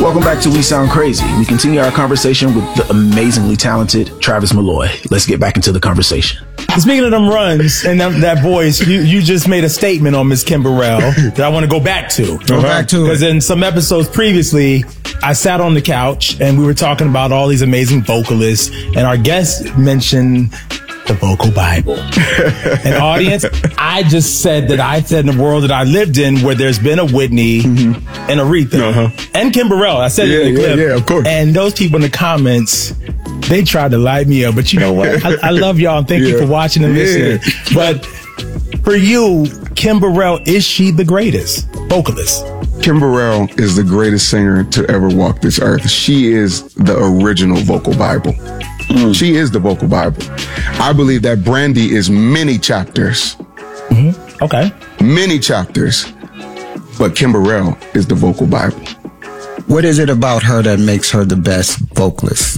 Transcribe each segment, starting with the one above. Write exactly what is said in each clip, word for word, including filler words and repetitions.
Welcome back to We Sound Crazy. We continue our conversation with the amazingly talented Travis Malloy. Let's get back into the conversation. Speaking of them runs and that, that voice, you, you just made a statement on Miss Kim Burrell that I want to go back to. Go uh-huh. back to it. Because in some episodes previously, I sat on the couch and we were talking about all these amazing vocalists, and our guest mentioned the vocal Bible. And audience, I just said that I said in the world that I lived in where there's been a Whitney mm-hmm. and Aretha uh-huh. and Kim Burrell. I said yeah, it in the clip. Yeah, yeah, of course. And those people in the comments, they tried to light me up. But you know what? I, I love y'all and thank yeah. you for watching and listening. Yeah. But for you, Kim Burrell, is she the greatest vocalist? Kim Burrell is the greatest singer to ever walk this earth. She is the original vocal Bible. Mm. She is the vocal Bible. I believe that Brandy is many chapters. Mm-hmm. Okay. Many chapters. But Kim Burrell is the vocal Bible. What is it about her that makes her the best vocalist?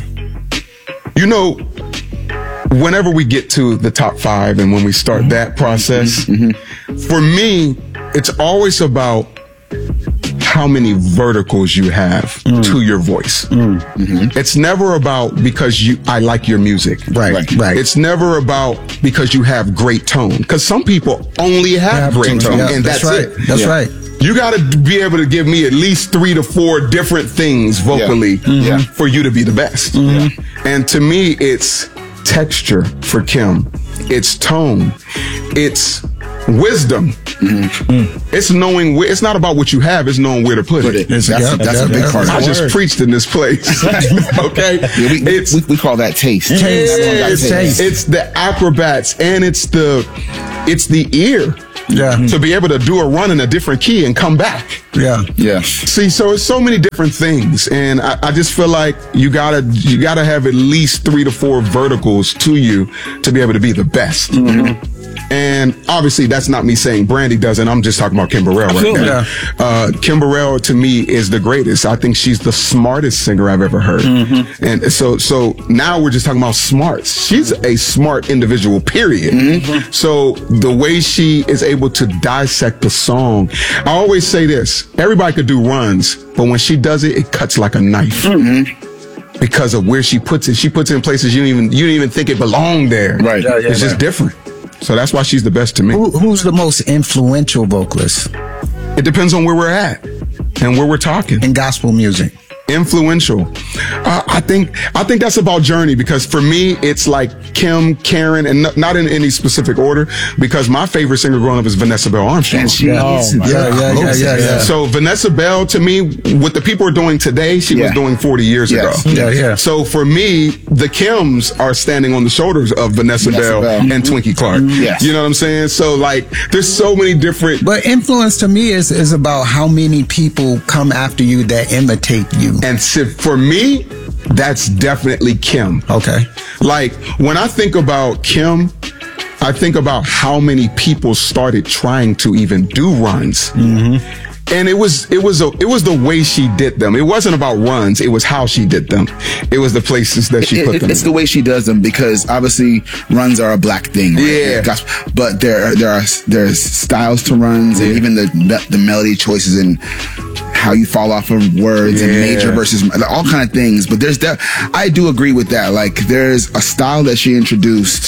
You know, whenever we get to the top five and when we start mm-hmm. that process, mm-hmm. for me, it's always about how many verticals you have mm. to your voice. Mm. Mm-hmm. It's never about because you I like your music. Right, right, right. It's never about because you have great tone. Because some people only have, have great tone, yeah, and that's, that's right. it. That's yeah. right. You got to be able to give me at least three to four different things vocally yeah. Mm-hmm. for you to be the best. Mm-hmm. Yeah. And to me, it's texture for Kim. It's tone. It's wisdom. Mm-hmm. It's knowing where, it's not about what you have, it's knowing where to put, put it. it. That's, yep, that's yep, a big yep, part. I just word. preached in this place. Okay. Yeah, we, it's, we, we call that taste. Taste. It's, taste. It's the acrobats and it's the, it's the ear. Yeah. To be able to do a run in a different key and come back. Yeah. Yeah. See, so it's so many different things. And I, I just feel like you gotta, you gotta have at least three to four verticals to you to be able to be the best. Mm-hmm. And obviously that's not me saying Brandy doesn't. I'm just talking about Kim Burrell right Absolutely. now. Yeah. Uh, Kim Burrell to me is the greatest. I think she's the smartest singer I've ever heard. Mm-hmm. And so, so now we're just talking about smarts. She's a smart individual, period. Mm-hmm. So the way she is able to dissect the song, I always say this, everybody could do runs, but when she does it, it cuts like a knife. Mm-hmm. Because of where she puts it. She puts it in places you don't even, you don't even think it belonged there. Right. Yeah, yeah, it's yeah. just different. So that's why she's the best to me. Who, who's the most influential vocalist? It depends on where we're at and where we're talking. In gospel music. Influential. Uh, I think I think that's about journey, because for me it's like Kim, Karen, and n- not in any specific order, because my favorite singer growing up is Vanessa Bell Armstrong. And she yeah. is, oh, yeah, yeah, yeah, yeah, yeah. So Vanessa Bell, to me, what the people are doing today, she yeah. was doing forty years yes. ago. Yeah, yeah. So for me, the Kims are standing on the shoulders of Vanessa, Vanessa Bell, Bell and mm-hmm. Twinkie Clark. Mm-hmm. Yes. You know what I'm saying? So like, there's so many different. But influence to me is is about how many people come after you that imitate you. And for me, that's definitely Kim. Okay. Like, when I think about Kim, I think about how many people started trying to even do runs. Mm-hmm. And it was, it was, a, it was the way she did them. It wasn't about runs. It was how she did them. It was the places that she it, put it, them It's in. the way she does them, because obviously runs are a black thing. Right? Yeah. But there are, there are, there's styles to runs, yeah. and even the, the melody choices and how you fall off of words yeah. and major versus all kind of things. But there's that, I do agree with that. Like, there's a style that she introduced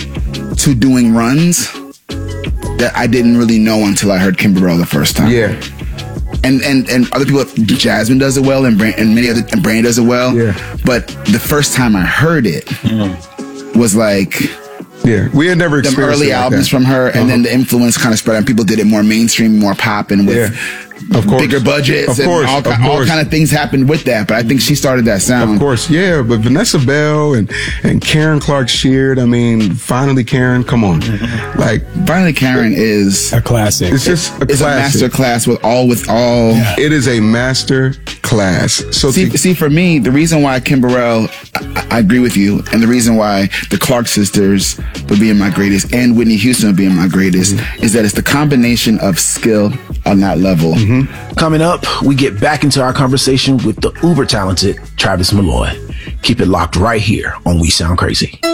to doing runs that I didn't really know until I heard Kim Burrell the first time. Yeah. And, and, and other people, Jasmine does it well, and, Brand, and many other, and Brandy does it well. Yeah. But the first time I heard it mm. was like, yeah, we had never experienced the early like albums that. from her, and uh-huh. then the influence kind of spread, and people did it more mainstream, more pop, and with yeah. of course. bigger budgets, of course, and all, of all course. kind of things happened with that. But I think she started that sound. Of course, yeah. But Vanessa Bell and, and Karen Clark Sheard, I mean, Finally Karen, come on. Mm-hmm. Like, Finally Karen is a classic. It's just a it's classic. a master class with all, with all. Yeah. It is a master class. So see, to, see, for me, the reason why Kim Burrell, I, I agree with you, and the reason why the Clark sisters would be in my greatest, and Whitney Houston would be in my greatest, mm-hmm. is that it's the combination of skill on that level. Mm-hmm. Coming up, we get back into our conversation with the uber talented Travis Malloy. Keep it locked right here on We Sound Crazy.